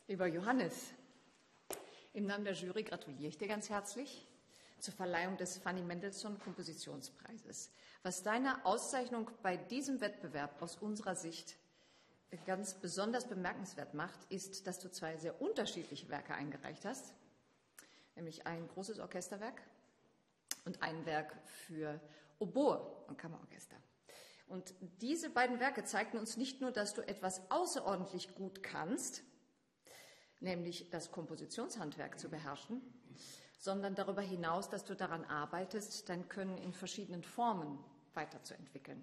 Lieber Johannes, im Namen der Jury gratuliere ich dir ganz herzlich zur Verleihung des Fanny Mendelssohn Kompositionspreises. Was deine Auszeichnung bei diesem Wettbewerb aus unserer Sicht ganz besonders bemerkenswert macht, ist, dass du zwei sehr unterschiedliche Werke eingereicht hast, nämlich ein großes Orchesterwerk und ein Werk für Oboe und Kammerorchester. Und diese beiden Werke zeigten uns nicht nur, dass du etwas außerordentlich gut kannst, nämlich das Kompositionshandwerk zu beherrschen, sondern darüber hinaus, dass du daran arbeitest, dein Können in verschiedenen Formen weiterzuentwickeln.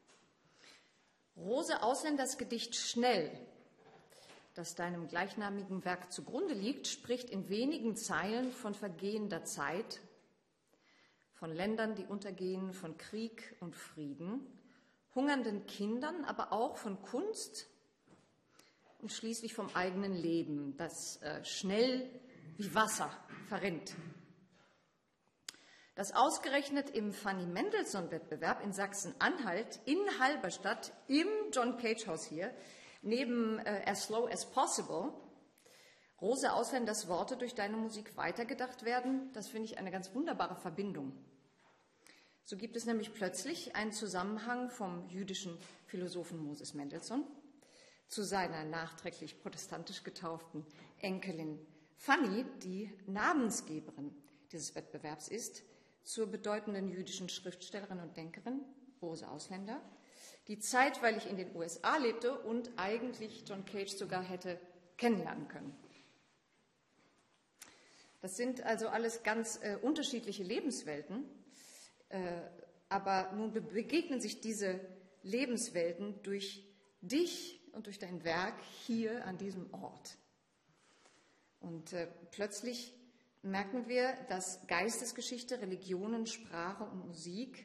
Rose Ausländers Gedicht Schnell, das deinem gleichnamigen Werk zugrunde liegt, spricht in wenigen Zeilen von vergehender Zeit, von Ländern, die untergehen, von Krieg und Frieden, hungernden Kindern, aber auch von Kunst und schließlich vom eigenen Leben, das schnell wie Wasser verrinnt. Dass ausgerechnet im Fanny Mendelssohn-Wettbewerb in Sachsen-Anhalt, in Halberstadt, im John Cage Haus hier, neben As Slow as Possible, Rose Ausländers Worte durch deine Musik weitergedacht werden, das finde ich eine ganz wunderbare Verbindung. So gibt es nämlich plötzlich einen Zusammenhang vom jüdischen Philosophen Moses Mendelssohn zu seiner nachträglich protestantisch getauften Enkelin Fanny, die Namensgeberin dieses Wettbewerbs ist, zur bedeutenden jüdischen Schriftstellerin und Denkerin Rose Ausländer, die zeitweilig in den USA lebte und eigentlich John Cage sogar hätte kennenlernen können. Das sind also alles ganz unterschiedliche Lebenswelten, aber nun begegnen sich diese Lebenswelten durch dich und durch dein Werk hier an diesem Ort. Und plötzlich merken wir, dass Geistesgeschichte, Religionen, Sprache und Musik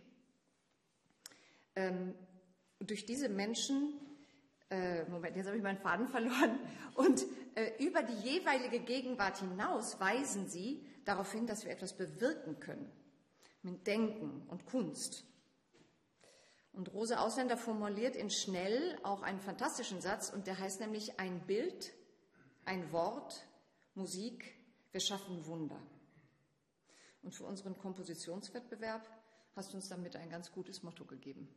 durch diese Menschen, Moment, jetzt habe ich meinen Faden verloren, und über die jeweilige Gegenwart hinaus weisen sie darauf hin, dass wir etwas bewirken können mit Denken und Kunst. Und Rose Ausländer formuliert in Schnell auch einen fantastischen Satz, und der heißt nämlich: ein Bild, ein Wort, Musik, wir schaffen Wunder. Und für unseren Kompositionswettbewerb hast du uns damit ein ganz gutes Motto gegeben.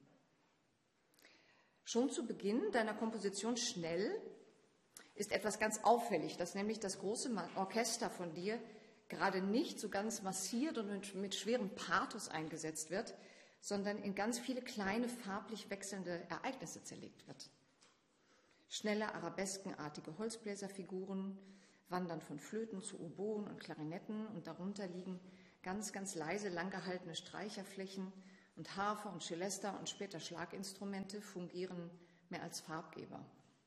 Schon zu Beginn deiner Komposition Schnell ist etwas ganz auffällig, dass nämlich das große Orchester von dir gerade nicht so ganz massiert und mit schwerem Pathos eingesetzt wird, sondern in ganz viele kleine, farblich wechselnde Ereignisse zerlegt wird. Schnelle, arabeskenartige Holzbläserfiguren wandern von Flöten zu Oboen und Klarinetten, und darunter liegen ganz, ganz leise, langgehaltene Streicherflächen, und Harfe und Celesta und später Schlaginstrumente fungieren mehr als Farbgeber.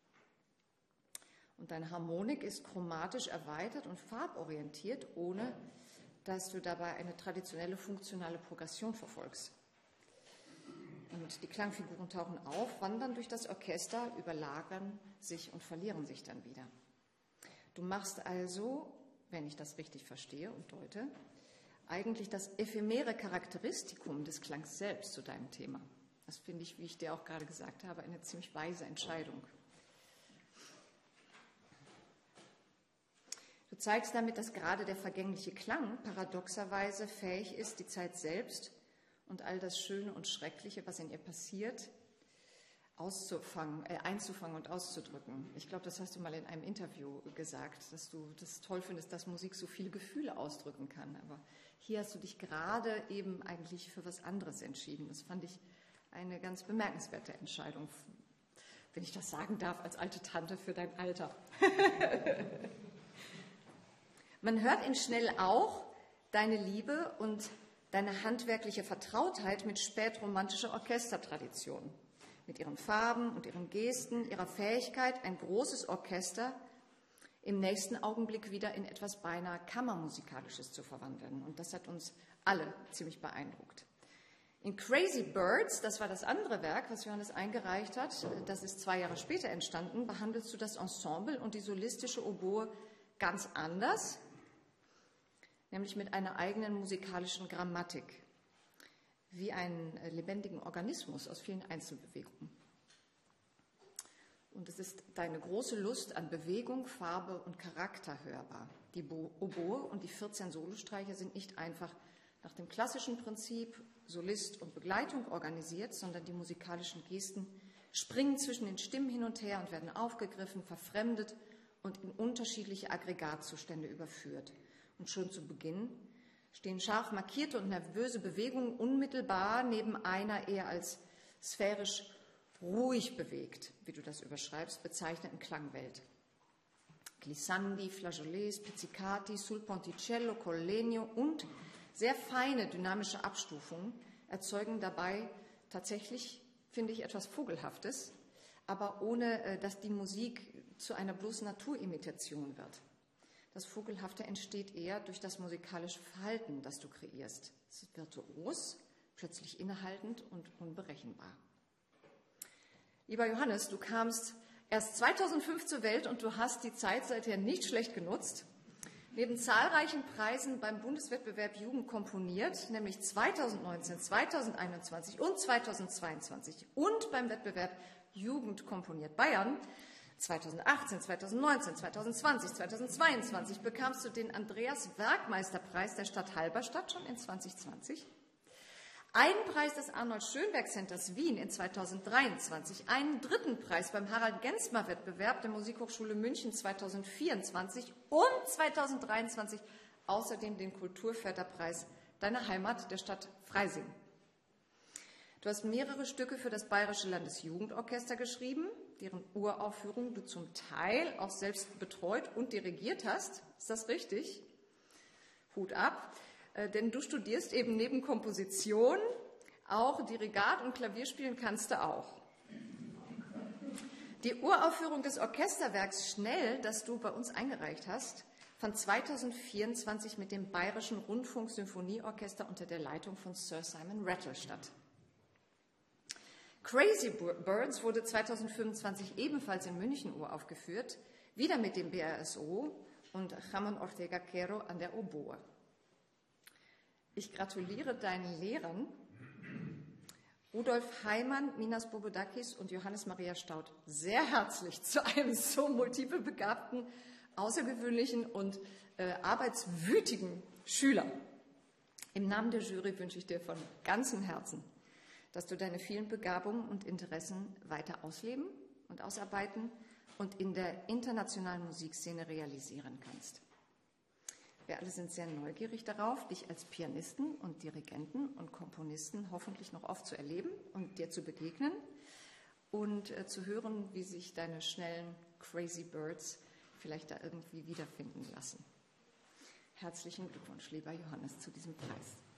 Und deine Harmonik ist chromatisch erweitert und farborientiert, ohne dass du dabei eine traditionelle funktionale Progression verfolgst. Und die Klangfiguren tauchen auf, wandern durch das Orchester, überlagern sich und verlieren sich dann wieder. Du machst also, wenn ich das richtig verstehe und deute, eigentlich das ephemere Charakteristikum des Klangs selbst zu deinem Thema. Das finde ich, wie ich dir auch gerade gesagt habe, eine ziemlich weise Entscheidung. Du zeigst damit, dass gerade der vergängliche Klang paradoxerweise fähig ist, die Zeit selbst und all das Schöne und Schreckliche, was in ihr passiert, einzufangen und auszudrücken. Ich glaube, das hast du mal in einem Interview gesagt, dass du das toll findest, dass Musik so viele Gefühle ausdrücken kann. Aber hier hast du dich gerade eben eigentlich für was anderes entschieden. Das fand ich eine ganz bemerkenswerte Entscheidung, wenn ich das sagen darf, als alte Tante für dein Alter. Man hört in Schnell auch deine Liebe und deine handwerkliche Vertrautheit mit spätromantischer Orchestertradition, mit ihren Farben und ihren Gesten, ihrer Fähigkeit, ein großes Orchester im nächsten Augenblick wieder in etwas beinahe Kammermusikalisches zu verwandeln. Und das hat uns alle ziemlich beeindruckt. In Crazy Birds, das war das andere Werk, was Johannes eingereicht hat, das ist 2 Jahre später entstanden, behandelst du das Ensemble und die solistische Oboe ganz anders, nämlich mit einer eigenen musikalischen Grammatik, wie einen lebendigen Organismus aus vielen Einzelbewegungen. Und es ist deine große Lust an Bewegung, Farbe und Charakter hörbar. Die Oboe und die 14 Solostreicher sind nicht einfach nach dem klassischen Prinzip Solist und Begleitung organisiert, sondern die musikalischen Gesten springen zwischen den Stimmen hin und her und werden aufgegriffen, verfremdet und in unterschiedliche Aggregatzustände überführt. Und schon zu Beginn stehen scharf markierte und nervöse Bewegungen unmittelbar neben einer eher als sphärisch ruhig bewegt, wie du das überschreibst, bezeichneten Klangwelt. Glissandi, Flageolets, Pizzicati, sul ponticello, col legno und sehr feine dynamische Abstufungen erzeugen dabei tatsächlich, finde ich, etwas Vogelhaftes, aber ohne, dass die Musik zu einer bloßen Naturimitation wird. Das Vogelhafte entsteht eher durch das musikalische Verhalten, das du kreierst. Es ist virtuos, plötzlich innehaltend und unberechenbar. Lieber Johannes, du kamst erst 2005 zur Welt und du hast die Zeit seither nicht schlecht genutzt. Neben zahlreichen Preisen beim Bundeswettbewerb Jugend komponiert, nämlich 2019, 2021 und 2022 und beim Wettbewerb Jugend komponiert Bayern 2018, 2019, 2020, 2022 bekamst du den Andreas-Werkmeister-Preis der Stadt Halberstadt schon in 2020, einen Preis des Arnold Schönberg Centers Wien in 2023, einen dritten Preis beim Harald-Gensmer-Wettbewerb der Musikhochschule München 2024 und 2023 außerdem den Kulturförderpreis deiner Heimat, der Stadt Freising. Du hast mehrere Stücke für das Bayerische Landesjugendorchester geschrieben, deren Uraufführung du zum Teil auch selbst betreut und dirigiert hast. Ist das richtig? Hut ab. Denn du studierst eben neben Komposition auch Dirigat und Klavierspielen kannst du auch. Die Uraufführung des Orchesterwerks Schnell, das du bei uns eingereicht hast, fand 2024 mit dem Bayerischen Rundfunk-Symphonieorchester unter der Leitung von Sir Simon Rattle statt. Crazy Birds wurde 2025 ebenfalls in München uraufgeführt, wieder mit dem BRSO und Ramon Ortega Quero an der Oboe. Ich gratuliere deinen Lehrern, Rudolf Heimann, Minas Bobodakis und Johannes Maria Staud, sehr herzlich zu einem so multiple begabten, außergewöhnlichen und arbeitswütigen Schüler. Im Namen der Jury wünsche ich dir von ganzem Herzen, dass du deine vielen Begabungen und Interessen weiter ausleben und ausarbeiten und in der internationalen Musikszene realisieren kannst. Wir alle sind sehr neugierig darauf, dich als Pianisten und Dirigenten und Komponisten hoffentlich noch oft zu erleben und dir zu begegnen und zu hören, wie sich deine schnellen Crazy Birds vielleicht da irgendwie wiederfinden lassen. Herzlichen Glückwunsch, lieber Johannes, zu diesem Preis.